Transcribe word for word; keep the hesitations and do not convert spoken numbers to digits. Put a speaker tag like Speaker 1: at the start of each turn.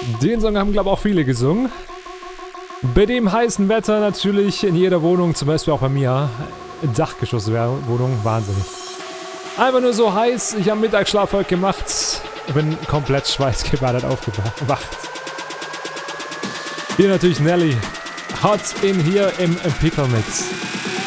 Speaker 1: Den Song haben, glaube ich, auch viele gesungen. Bei dem heißen Wetter natürlich in jeder Wohnung, zum Beispiel auch bei mir. Dachgeschosswohnung, wahnsinnig. Einfach nur so heiß, ich habe Mittagsschlaf heute gemacht. Bin komplett schweißgebadet aufgewacht. Hier natürlich Nelly. Hot in hier im Pickle Mix.